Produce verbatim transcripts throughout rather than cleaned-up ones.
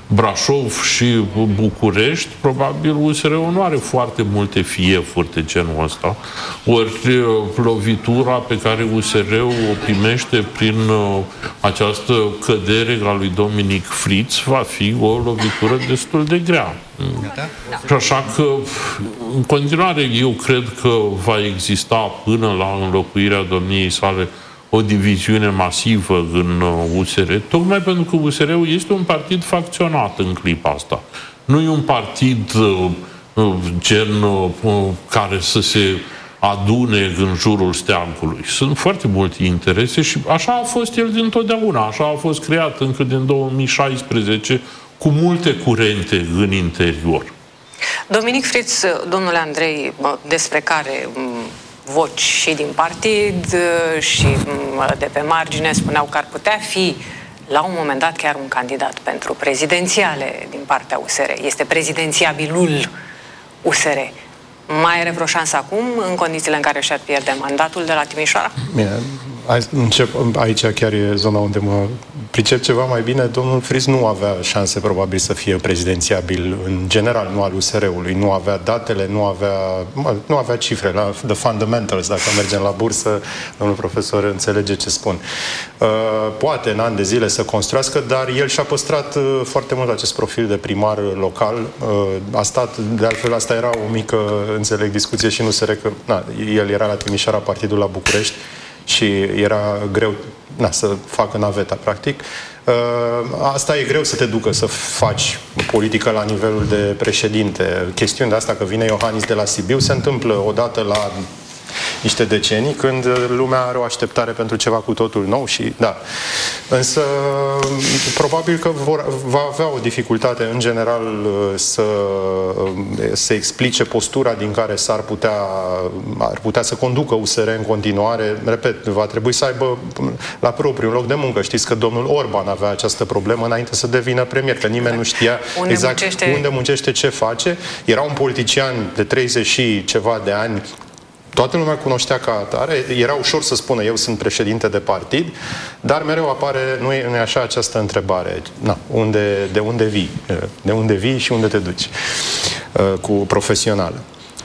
Brașov și București, probabil U S R-ul nu are foarte multe fiefuri de genul ăsta. Ori lovitura pe care U S R-ul o primește prin această cădere a lui Dominic Fritz va fi o lovitură destul de grea. Și așa că, în continuare, eu cred că va exista până la înlocuirea domniei sale o diviziune masivă în U S R, tocmai pentru că U S R-ul este un partid facționat în clipa asta. Nu e un partid uh, gen uh, care să se adune în jurul steagului. Sunt foarte multe interese și așa a fost el dintotdeauna, așa a fost creat încă din două mii șaisprezece, cu multe curente în interior. Dominic Fritz, domnule Andrei, despre care voci și din partid și de pe margine spuneau că ar putea fi la un moment dat chiar un candidat pentru prezidențiale din partea U S R. Este prezidențiabilul U S R. Mai are vreo șansă acum, în condițiile în care și-ar pierde mandatul de la Timișoara? Bine, încep, aici chiar e zona unde mă pricep ceva mai bine. Domnul Fritz nu avea șanse probabil să fie prezidențiabil în general, nu al U S R-ului, nu avea datele, nu avea, nu avea cifre, la the fundamentals, dacă mergem la bursă, domnul profesor înțelege ce spun. Poate în ani de zile să construiască, dar el și-a păstrat foarte mult acest profil de primar local. A stat, de altfel asta era o mică, înțeleg, discuție și nu se recă... Na, el era la Timișoara, partidul la București și era greu na, să facă naveta, practic. Asta e greu să te ducă să faci politică la nivelul de președinte. Chestiunea de asta că vine Iohannis de la Sibiu se întâmplă odată la niște decenii, când lumea are o așteptare pentru ceva cu totul nou și da. Însă, probabil că vor, va avea o dificultate în general să se explice postura din care s-ar putea, ar putea să conducă U S R în continuare. Repet, va trebui să aibă la propriu un loc de muncă. Știți că domnul Orban avea această problemă înainte să devină premier, că nimeni nu știa unde exact muncește... unde muncește, ce face. Era un politician de treizeci și ceva de ani. Toată lumea cunoștea ca atare, era ușor să spună eu sunt președinte de partid, dar mereu apare, nu e, nu e așa, această întrebare. Na, unde, de unde vii? De unde vii și unde te duci? Cu profesională.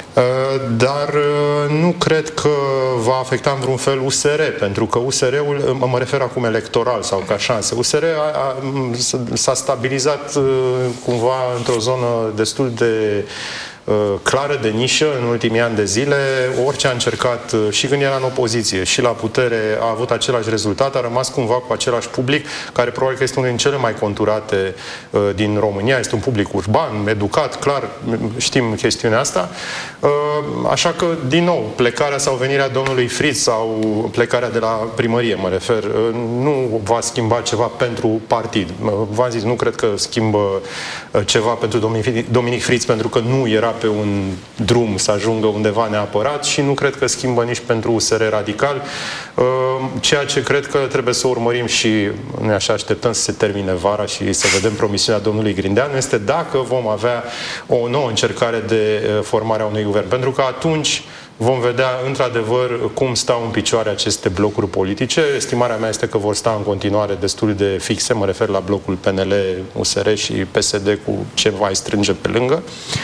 Dar nu cred că va afecta în vreun fel U S R, pentru că U S R-ul, mă refer acum electoral sau ca șanse, U S R s-a stabilizat cumva într-o zonă destul de clară de nișă în ultimii ani de zile. Orice a încercat și când era în opoziție și la putere a avut același rezultat, a rămas cumva cu același public, care probabil că este unul din cele mai conturate uh, din România. Este un public urban, educat, clar, știm chestiunea asta. Uh, așa că, din nou, plecarea sau venirea domnului Fritz sau plecarea de la primărie, mă refer, uh, nu va schimba ceva pentru partid. Uh, v-am zis, nu cred că schimbă uh, ceva pentru Dominic Fritz, pentru că nu era pe un drum să ajungă undeva neapărat și nu cred că schimbă nici pentru U S R radical. Ceea ce cred că trebuie să urmărim și noi așa așteptăm să se termine vara și să vedem promisiunea domnului Grindeanu este dacă vom avea o nouă încercare de formare a unui guvern. Pentru că atunci vom vedea, într-adevăr, cum stau în picioare aceste blocuri politice. Estimarea mea este că vor sta în continuare destul de fixe, mă refer la blocul P N L, U S R și P S D cu ce mai strânge pe lângă.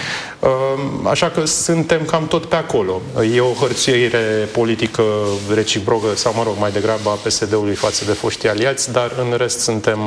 Așa că suntem cam tot pe acolo. E o hărțuire politică reciprocă, sau mă rog, mai degrabă a P S D-ului față de foștii aliați, dar în rest suntem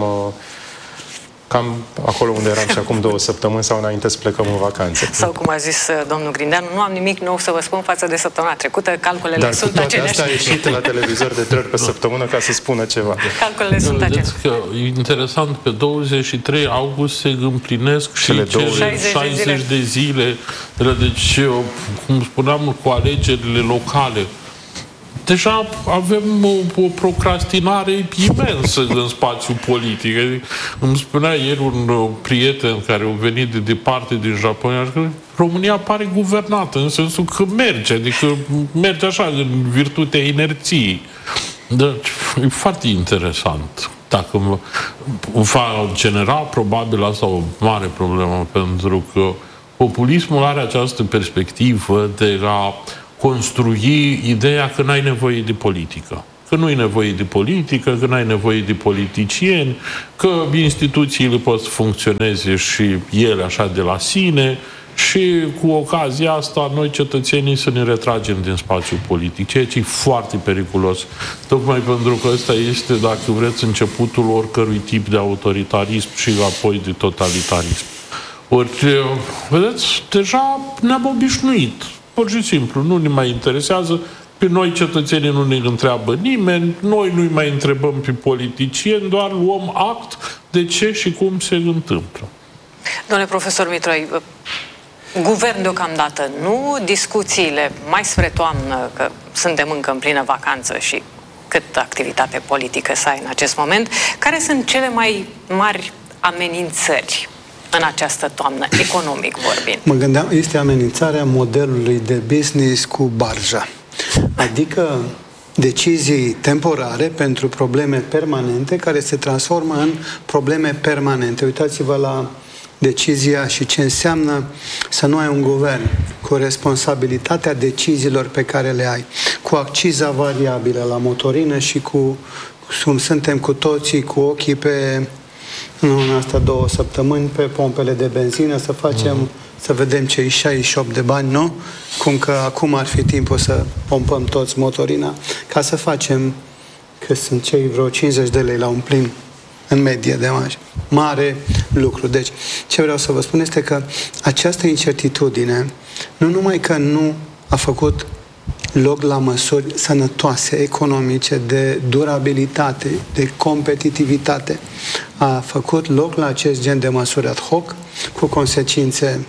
cam acolo unde eram și acum două săptămâni sau înainte să plecăm în vacanțe. Sau cum a zis domnul Grindeanu, nu am nimic nou să vă spun față de săptămâna trecută, calculele Dar sunt aceleași. Dar aceleași. asta a ieșit la televizor de trei ori pe săptămână ca să spună ceva. Calculele sunt aceleași. Că, interesant, pe douăzeci și trei august se împlinesc și cele șaizeci de zile. Deci, cum spuneam, cu alegerile locale. Deja avem o, o procrastinare imensă în spațiul politic. Îmi spunea ieri un prieten care a venit de departe din Japonia că România pare guvernată, în sensul că merge, adică merge așa, în virtutea inerției. Deci, e foarte interesant. Dacă va genera, probabil asta o mare problemă, pentru că populismul are această perspectivă de a construi ideea că n-ai nevoie de politică. că nu e nevoie de politică, că n-ai nevoie de politicieni, că instituțiile pot să funcționeze și ele așa de la sine și cu ocazia asta noi cetățenii să ne retragem din spațiul politic, ceea ce e foarte periculos. Tocmai pentru că ăsta este, dacă vreți, începutul oricărui tip de autoritarism și apoi de totalitarism. Ori, vedeți, deja ne-am obișnuit. Pur și simplu, nu ne mai interesează. Pe noi, cetățenii, nu ne întreabă nimeni, noi nu-i mai întrebăm pe politicieni, doar luăm act de ce și cum se întâmplă. Domnule profesor Mitroi, guvern deocamdată nu, discuțiile mai spre toamnă, că suntem încă în plină vacanță și cât activitate politică să ai în acest moment, care sunt cele mai mari amenințări în această toamnă, economic vorbind? Mă gândeam, este amenințarea modelului de business cu barja. Adică decizii temporare pentru probleme permanente care se transformă în probleme permanente. Uitați-vă la decizia și ce înseamnă să nu ai un guvern cu responsabilitatea deciziilor pe care le ai, cu acciza variabilă la motorină și cu, cum suntem cu toții, cu ochii pe, nu, în asta două săptămâni, pe pompele de benzină, să facem mm. să vedem cei șaizeci și opt de bani, nu? Cum că acum ar fi timpul să pompăm toți motorina, ca să facem, că sunt cei vreo cincizeci de lei la un plin în medie de marjă. Mare lucru. Deci, ce vreau să vă spun este că această incertitudine nu numai că nu a făcut loc la măsuri sănătoase, economice, de durabilitate, de competitivitate, a făcut loc la acest gen de măsuri ad hoc, cu consecințe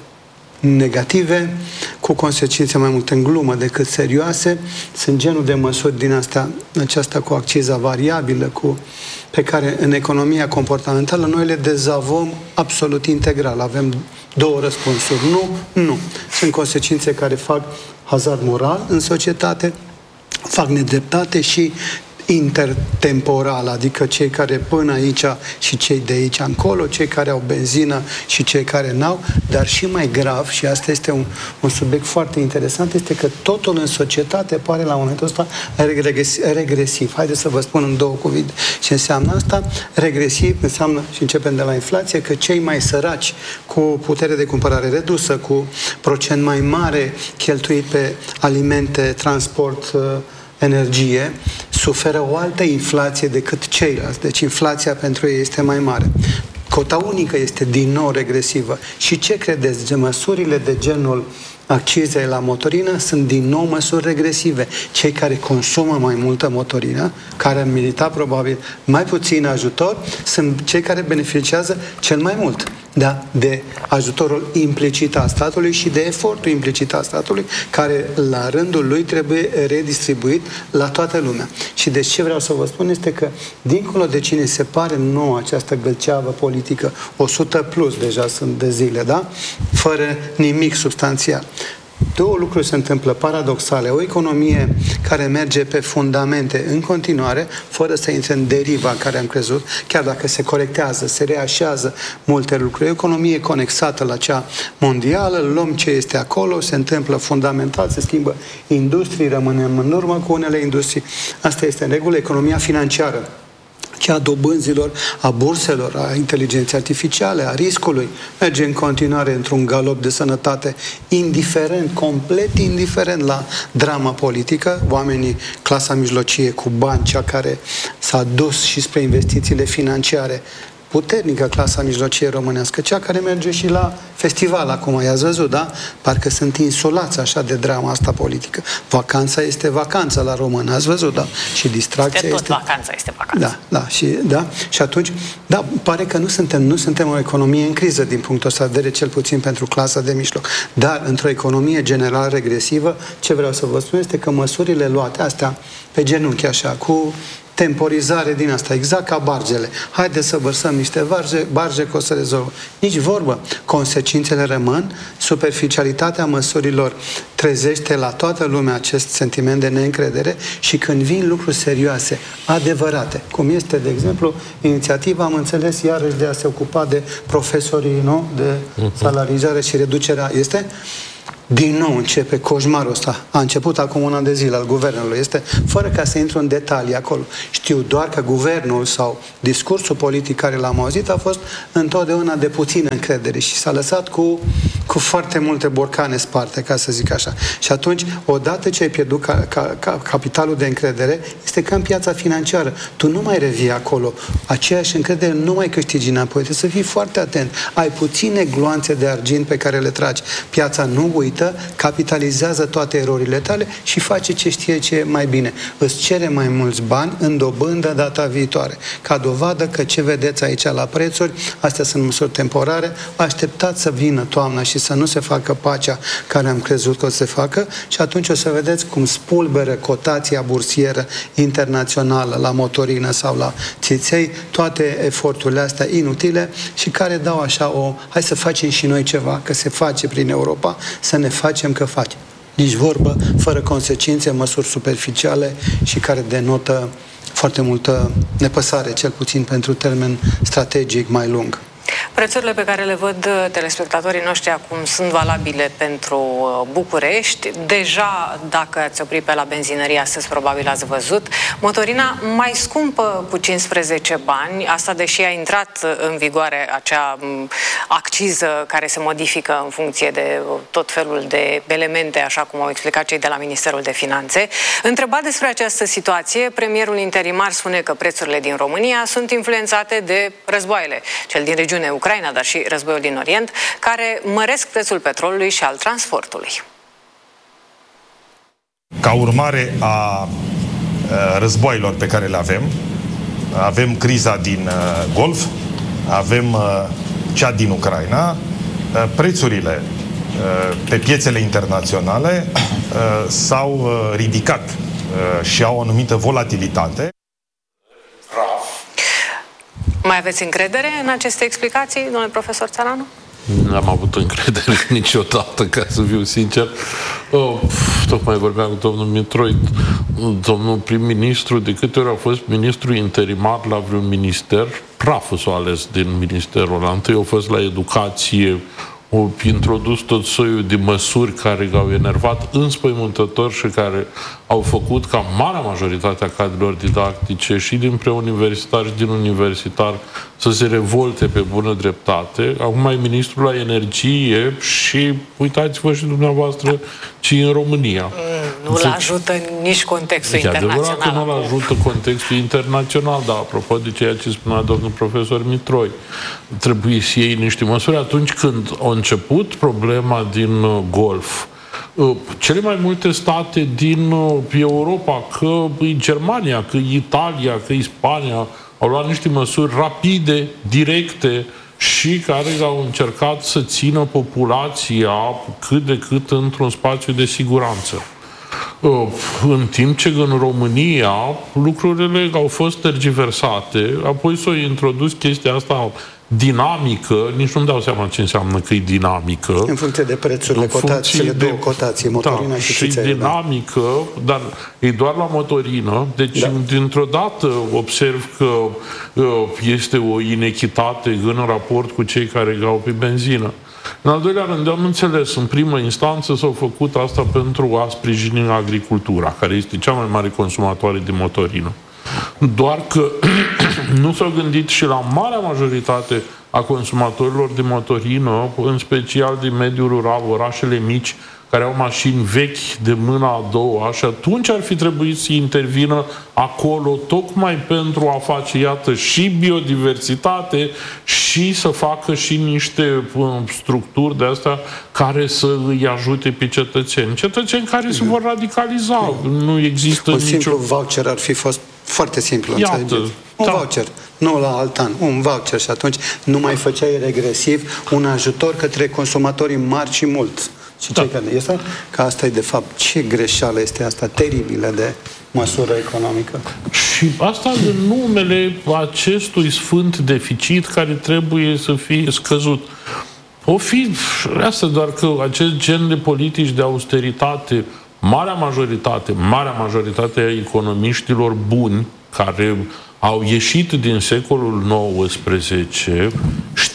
negative, cu consecințe mai mult în glumă decât serioase. Sunt genul de măsuri din asta, aceasta cu acciza variabilă, cu, pe care în economia comportamentală noi le dezavăm absolut integral. Avem două răspunsuri. Nu, nu. Sunt consecințe care fac hazard moral în societate, fac nedreptate și intertemporal, adică cei care până aici și cei de aici încolo, cei care au benzină și cei care n-au, dar și mai grav, și asta este un, un subiect foarte interesant, este că totul în societate pare la momentul ăsta regresiv. Haideți să vă spun în două cuvinte ce înseamnă asta. Regresiv înseamnă, și începem de la inflație, că cei mai săraci, cu putere de cumpărare redusă, cu procent mai mare cheltuit pe alimente, transport, energie, suferă o altă inflație decât ceilalți. Deci inflația pentru ei este mai mare. Cota unică este din nou regresivă. Și ce credeți? De măsurile de genul accizei la motorină sunt din nou măsuri regresive. Cei care consumă mai multă motorină, care ar merita probabil mai puțin ajutor, sunt cei care beneficiază cel mai mult, da? De ajutorul implicit al statului și de efortul implicit al statului, care la rândul lui trebuie redistribuit la toată lumea. Și deci ce vreau să vă spun este că, dincolo de cine se pare nouă această gâlceavă politică, o sută plus deja sunt de zile, da? Fără nimic substanțial. Două lucruri se întâmplă paradoxale. O economie care merge pe fundamente în continuare, fără să intre în deriva în care am crezut, chiar dacă se corectează, se reașează multe lucruri. O economie conexată la cea mondială, luăm ce este acolo, se întâmplă fundamental, se schimbă industrii, rămânem în urmă cu unele industrii. Asta este în regulă. Economia financiară, cea a dobânzilor, a burselor, a inteligenței artificiale, a riscului, merge în continuare într-un galop de sănătate indiferent, complet indiferent la drama politică. Oamenii, clasa mijlocie cu bani, cea care s-a dus și spre investițiile financiare, puternică clasa mijlocie românească, cea care merge și la festival acum, i-ați văzut, da? Parcă sunt insulați așa de drama asta politică. Vacanța este vacanța la român, ați văzut, da? Și distracția este... tot este... vacanța este vacanța. Da, da, și, da, și atunci, da, pare că nu suntem, nu suntem o economie în criză din punctul ăsta de vedere, cel puțin pentru clasa de mijloc. Dar, într-o economie general regresivă, ce vreau să vă spun este că măsurile luate, astea, pe genunchi așa, cu temporizare din asta, exact ca bargele. Haideți să vărsăm niște barge, barge că o să rezolvă. Nici vorbă. Consecințele rămân, superficialitatea măsurilor trezește la toată lumea acest sentiment de neîncredere și când vin lucruri serioase, adevărate, cum este, de exemplu, inițiativa, am înțeles, iarăși de a se ocupa de profesorii, nu? De salarizare și reducerea, este? din nou începe coșmarul ăsta. A început acum un an de zile al guvernului. Este, fără ca să intru în detalii acolo. Știu doar că guvernul sau discursul politic care l-am auzit a fost întotdeauna de puțină încredere și s-a lăsat cu, cu foarte multe borcane sparte, ca să zic așa. Și atunci, odată ce ai pierdut ca, ca, ca, capitalul de încredere, este ca în piața financiară. Tu nu mai revii acolo. Aceeași încredere nu mai câștigi înapoi. Trebuie să fii foarte atent. Ai puține gloanțe de argint pe care le tragi. Piața nu uită, capitalizează toate erorile tale și face ce știe ce e mai bine. Îți cere mai mulți bani în dobândă data viitoare. Ca dovadă că ce vedeți aici la prețuri, astea sunt măsuri temporare, așteptați să vină toamna și să nu se facă pacea care am crezut că o să se facă și atunci o să vedeți cum spulberă cotația bursieră internațională la motorină sau la țiței, toate eforturile astea inutile și care dau așa o, hai să facem și noi ceva, că se face prin Europa, să ne facem că facem. Nici vorbă, fără consecințe, măsuri superficiale și care denotă foarte multă nepăsare, cel puțin pentru termen strategic mai lung. Prețurile pe care le văd telespectatorii noștri acum sunt valabile pentru București. Deja, dacă ați oprit pe la benzinărie, astăzi probabil ați văzut, motorina mai scumpă cu cincisprezece bani, asta deși a intrat în vigoare acea acciză care se modifică în funcție de tot felul de elemente, așa cum au explicat cei de la Ministerul de Finanțe. Întrebat despre această situație, premierul interimar spune că prețurile din România sunt influențate de războaiele, cel din regiune Ucraina, dar și războiul din Orient, care măresc prețul petrolului și al transportului. Ca urmare a războaielor pe care le avem, avem criza din Golf, avem cea din Ucraina, prețurile pe piețele internaționale s-au ridicat și au o anumită volatilitate. Mai aveți încredere în aceste explicații, domnule profesor Țăranu? Nu am avut încredere niciodată, ca să fiu sincer. Oh, tocmai vorbeam cu domnul Mitroi, domnul prim-ministru, de câte ori a fost ministru interimar la vreun minister, praful s-a ales din ministerul ăla. Întâi a fost la educație, au introdus tot soiul de măsuri care l-au enervat înspăimântător și care au făcut ca marea majoritate a cadrelor didactice și din preuniversitar și din universitar să se revolte pe bună dreptate. Acum e ministrul la energie și uitați-vă și dumneavoastră ci în România. Nu-l ajută nici contextul internațional. E adevărat că nu-l ajută contextul internațional, dar apropo de ceea ce spunea domnul profesor Mitroi, trebuie să iei niște măsuri atunci când a început problema din Golf. Cele mai multe state din Europa, că e Germania, că e Italia, că e Spania, au luat niște măsuri rapide, directe și care au încercat să țină populația cât de cât într-un spațiu de siguranță. În timp ce în România lucrurile au fost tergiversate, apoi s-a introdus chestia asta dinamică, nici nu-mi dau seama ce înseamnă că e dinamică. În funcție de prețurile cotații, cele două cotații, motorina da, și și țiței, dinamică, da. Dar e doar la motorină, deci da. Dintr-o dată observ că este o inechitate în raport cu cei care au pe benzină. În al doilea rând, am înțeles, în primă instanță s-au făcut asta pentru a sprijini agricultura, care este cea mai mare consumatoare de motorină. Doar că nu s-au gândit și la marea majoritate a consumatorilor de motorină, în special din mediul rural, orașele mici, care au mașini vechi de mâna a doua și atunci ar fi trebuit să intervină acolo tocmai pentru a face, iată, și biodiversitate și să facă și niște structuri de astea care să îi ajute pe cetățeni. Cetățeni care se vor radicaliza. Nu există nicio... Un simplu nicio... voucher ar fi fost foarte simplu. Iată, un da. voucher, nu la alt an, un voucher și atunci nu mai făceai regresiv un ajutor către consumatorii mari și mulți. Și da. Cei care este, că asta e de fapt, ce greșeală este asta teribilă de măsură economică. Și asta în numele acestui sfânt deficit care trebuie să fie scăzut. O fi asta doar că acest gen de politici de austeritate, marea majoritate, marea majoritate a economiștilor buni care au ieșit din secolul nouăsprezece, știu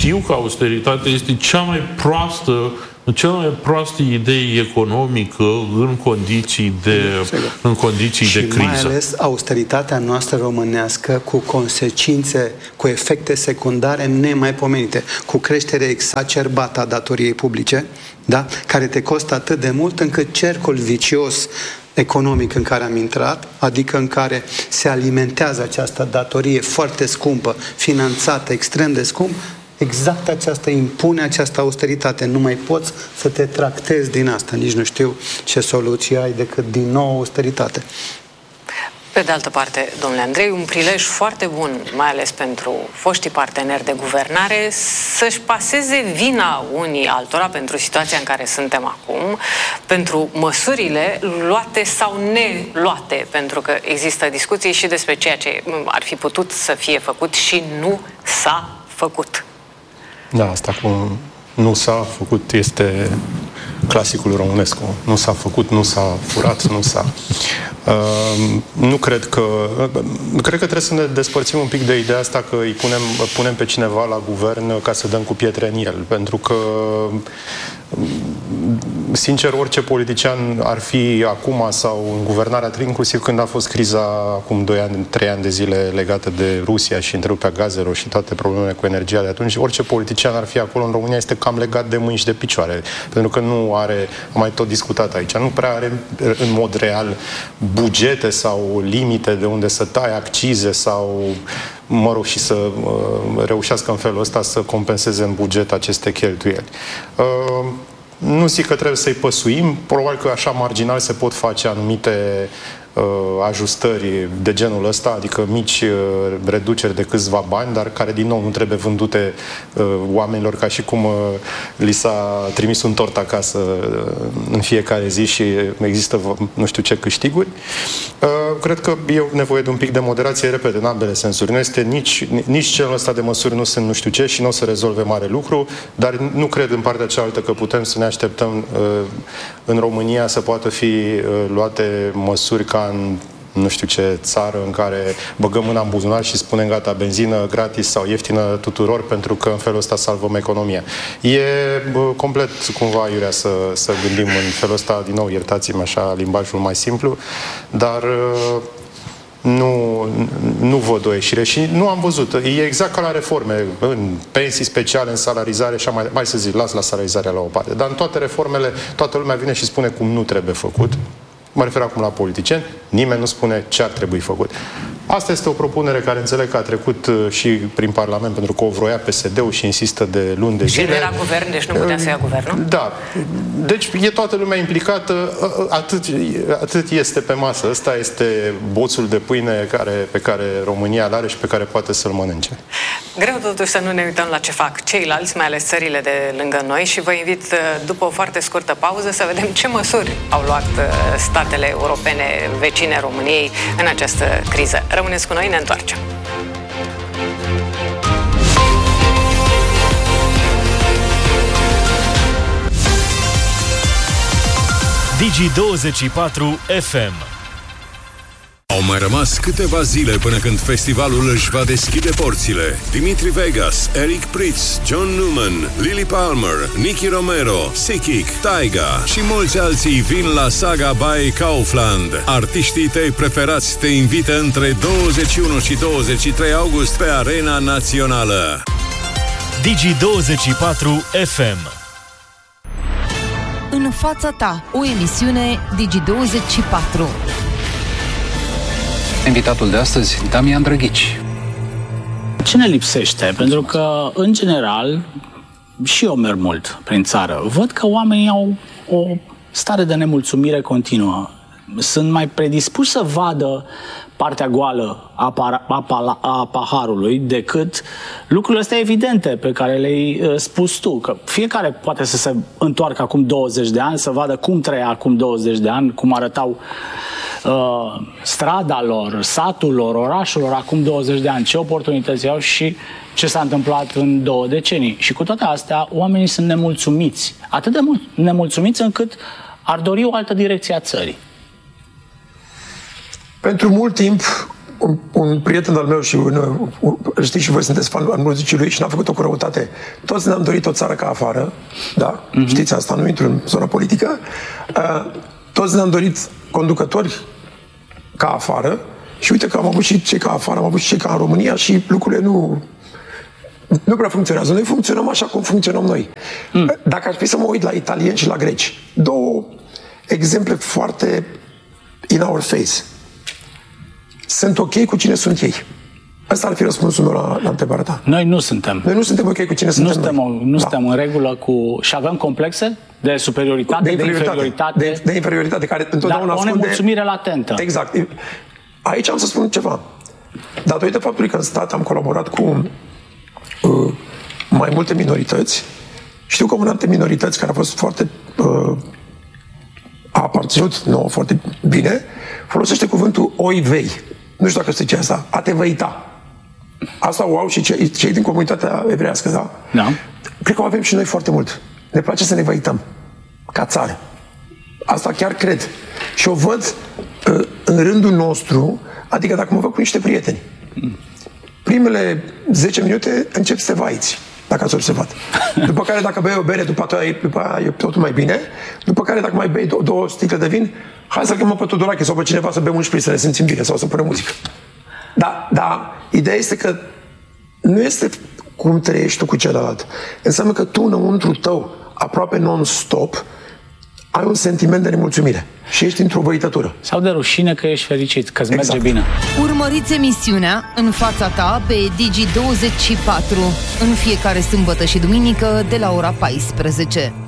știu că austeritatea este cea mai proastă, cea mai proastă idee economică în condiții de, în condiții și de criză. mai ales austeritatea noastră românească cu consecințe, cu efecte secundare nemaipomenite, cu creștere exacerbată a datoriei publice, da? Care te costă atât de mult încât cercul vicios economic în care am intrat, adică în care se alimentează această datorie foarte scumpă, finanțată extrem de scump, exact aceasta impune această austeritate. Nu mai poți să te tractezi din asta. Nici nu știu ce soluție ai decât din nou austeritate. Pe de altă parte, domnule Andrei, un prilej foarte bun, mai ales pentru foștii parteneri de guvernare, să-și paseze vina unii altora pentru situația în care suntem acum, pentru măsurile luate sau neluate, pentru că există discuții și despre ceea ce ar fi putut să fie făcut și nu s-a făcut. Da, asta cu nu s-a făcut este clasicul românesc. Nu s-a făcut, nu s-a furat, nu s-a... Uh, nu cred că... Uh, cred că trebuie să ne despărțim un pic de ideea asta că îi punem, punem pe cineva la guvern ca să dăm cu pietre în el. Pentru că sincer, orice politician ar fi acum sau în guvernarea, inclusiv când a fost criza acum doi ani, trei ani de zile legată de Rusia și întrerupea gazelor și toate problemele cu energia de atunci, orice politician ar fi acolo în România este cam legat de mâini și de picioare. Pentru că nu are, am mai tot discutat aici, nu prea are în mod real bugete sau limite de unde să taie accize sau, mă rog, și să uh, reușească în felul ăsta să compenseze în buget aceste cheltuieli. Uh, nu zic că trebuie să-i păsuim, probabil că așa marginal se pot face anumite uh, ajustări de genul ăsta, adică mici uh, reduceri de câțiva bani, dar care din nou nu trebuie vândute uh, oamenilor ca și cum uh, li s-a trimis un tort acasă uh, în fiecare zi și există nu știu ce câștiguri. Uh, cred că e nevoie de un pic de moderație, repet, în ambele sensuri. Nu este nici, nici genul ăsta de măsuri nu sunt nu știu ce și nu o să rezolve mare lucru, dar nu cred în partea cealaltă că putem să ne așteptăm uh, în România să poată fi uh, luate măsuri ca în nu știu ce țară în care băgăm mâna în buzunar și spunem gata, benzină gratis sau ieftină tuturor pentru că în felul ăsta salvăm economia. E bă, complet cumva iurea să, să gândim în felul ăsta, din nou, iertați-mi așa limbajul mai simplu, dar nu, nu văd o ieșire și nu am văzut. E exact ca la reforme, în pensii speciale, în salarizare și mai, mai să zic, las la salarizarea la o parte. Dar în toate reformele, toată lumea vine și spune cum nu trebuie făcut. Mă refer acum la politicieni, nimeni nu spune ce ar trebui făcut. Asta este o propunere care înțeleg că a trecut și prin Parlament, pentru că o vroia P S D-ul și insistă de luni de zile. Și nu era guvern, deci nu putea să ia guvernul? Da. Deci e toată lumea implicată, atât, atât este pe masă. Ăsta este boțul de pâine care, pe care România îl are și pe care poate să-l mănânce. Greu totuși să nu ne uităm la ce fac ceilalți, mai ales țările de lângă noi, și vă invit după o foarte scurtă pauză să vedem ce măsuri au luat statele europene vecine României în această criză. Rămâneți cu noi, ne întoarcem. Digi douăzeci și patru F M. Au mai rămas câteva zile până când festivalul își va deschide porțile. Dimitri Vegas, Eric Prydz, John Newman, Lily Palmer, Nicky Romero, Sikic, Taiga și mulți alții vin la Saga by Kaufland. Artiștii tăi preferați te invită între douăzeci și unu și douăzeci și trei august pe Arena Națională. Digi douăzeci și patru F M. În fața ta, o emisiune Digi douăzeci și patru. Invitatul de astăzi, Damian Drăghici. Ce ne lipsește? Pentru că, în general, și eu merg mult prin țară, văd că oamenii au o stare de nemulțumire continuă. Sunt mai predispuși să vadă partea goală a, par- a, pala- a paharului decât lucrurile astea evidente pe care le-ai uh, spus tu. Că fiecare poate să se întoarcă acum douăzeci de ani, să vadă cum trăia acum douăzeci de ani, cum arătau uh, strada lor, satul lor, orașul lor acum douăzeci de ani, ce oportunități au și ce s-a întâmplat în două decenii. Și cu toate astea, oamenii sunt nemulțumiți. Atât de mult nemulțumiți încât ar dori o altă direcție a țării. Pentru mult timp, un, un prieten al meu și un, un, știi și voi sunteți fan al muzicii lui și n-a făcut o cu răutate. Toți ne-am dorit o țară ca afară, da? Mm-hmm. Știți asta, nu intru în zona politică. Uh, toți ne-am dorit conducători ca afară și uite că am avut și cei ca afară, am avut și cei ca în România și lucrurile nu... Nu prea funcționează. Noi funcționăm așa cum funcționăm noi. Mm. Dacă ar fi să mă uit la italieni și la greci, două exemple foarte in our face. Sunt ok cu cine sunt ei. Asta ar fi răspunsul meu la, la întrebarea ta. Noi nu suntem. Noi nu suntem ok cu cine nu suntem suntem. noi. Nu da. suntem în regulă cu... Și avem complexe de superioritate, de inferioritate. De inferioritate, de, de, inferioritate care întotdeauna dar o ascunde... nemulțumire latentă. Exact. Aici am să spun ceva. Datorită faptului că în stat am colaborat cu uh, mai multe minorități, știu că una dintre minorități care a fost foarte... Uh, a aparținut nouă foarte bine, folosește cuvântul oivei. Nu știu dacă știi ce asta. A te văita. Asta o au și cei, cei din comunitatea evreiască, da? Da. Cred că o avem și noi foarte mult. Ne place să ne văităm. Ca țară. Asta chiar cred. Și o văd uh, în rândul nostru, adică dacă mă văd cu niște prieteni. Primele zece minute încep să te vaiți, dacă ați observat. După care dacă bei o bere, după aia, după aia e totul mai bine. După care dacă mai bei două, două sticle de vin, hai să chemăm pe Tudorache sau pe cineva să bem un șpriț, să ne simțim bine sau să punem muzică. Dar da, ideea este că nu este cum trăiești tu cu celălalt. Înseamnă că tu înăuntru tău, aproape non-stop, ai un sentiment de nemulțumire și ești într-o văitătură. Sau de rușine că ești fericit, că îți exact. merge bine. Urmăriți emisiunea În fața ta pe Digi douăzeci și patru în fiecare sâmbătă și duminică de la ora paisprezece.